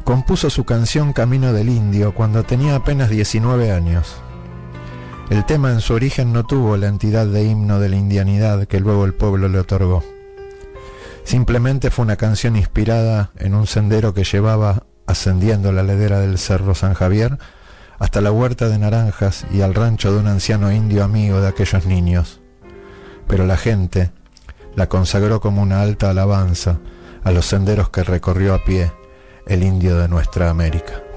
compuso su canción Camino del Indio cuando tenía apenas 19 años. El tema en su origen no tuvo la entidad de himno de la indianidad que luego el pueblo le otorgó. Simplemente fue una canción inspirada en un sendero que llevaba ascendiendo la ladera del Cerro San Javier hasta la huerta de naranjas y al rancho de un anciano indio amigo de aquellos niños. Pero la gente la consagró como una alta alabanza a los senderos que recorrió a pie el indio de nuestra América.